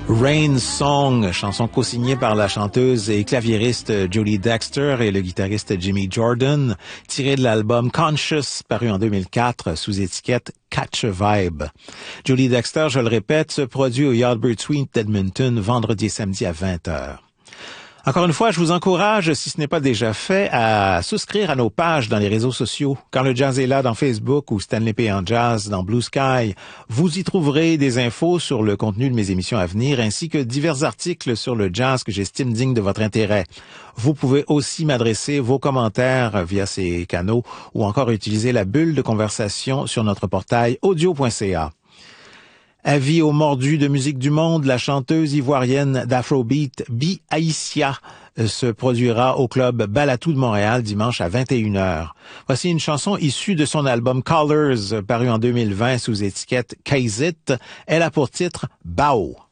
Rain Song, chanson co-signée par la chanteuse et claviériste Jodie Dexter et le guitariste Jimmy Jordan, tirée de l'album Conscious, paru en 2004 sous étiquette Catch a Vibe. Jodie Dexter, je le répète, se produit au Yardbird Suite d'Edmonton vendredi et samedi à 20h. Encore une fois, je vous encourage, si ce n'est pas déjà fait, à souscrire à nos pages dans les réseaux sociaux. Quand le jazz est là dans Facebook ou Stanley P. en Jazz dans Blue Sky, vous y trouverez des infos sur le contenu de mes émissions à venir ainsi que divers articles sur le jazz que j'estime dignes de votre intérêt. Vous pouvez aussi m'adresser vos commentaires via ces canaux ou encore utiliser la bulle de conversation sur notre portail audio.ca. Avis aux mordus de musique du monde, la chanteuse ivoirienne d'Afrobeat, Bi Aïssia, se produira au club Balatou de Montréal dimanche à 21h. Voici une chanson issue de son album Colors, paru en 2020 sous étiquette Kazit. Elle a pour titre Bao.